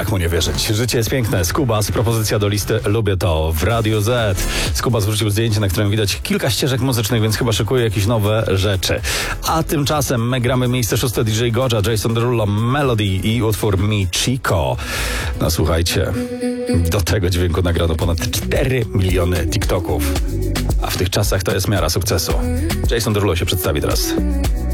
Jak mu nie wierzyć? Życie jest piękne. Skubas, propozycja do listy Lubię to w Radiu Z. Skubas wrzucił zdjęcie, na którym widać kilka ścieżek muzycznych, więc chyba szykuje jakieś nowe rzeczy. A tymczasem my gramy miejsce szóste DJ Goja, Jason Derulo, Melody i utwór Mi Chico. No słuchajcie, do tego dźwięku nagrano ponad 4 miliony TikToków. A w tych czasach to jest miara sukcesu. Jason Derulo się przedstawi teraz.